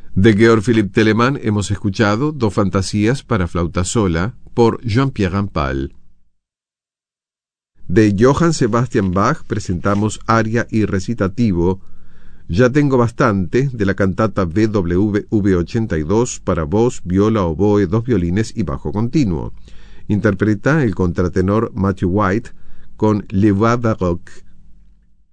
De Georg Philipp Telemann hemos escuchado Dos fantasías para flauta sola por Jean-Pierre Rampal. De Johann Sebastian Bach presentamos aria y recitativo Ya tengo bastante, de la cantata BWV 82 para voz, viola, oboe, dos violines y bajo continuo. Interpreta el contratenor Matthew White con Les Voix baroques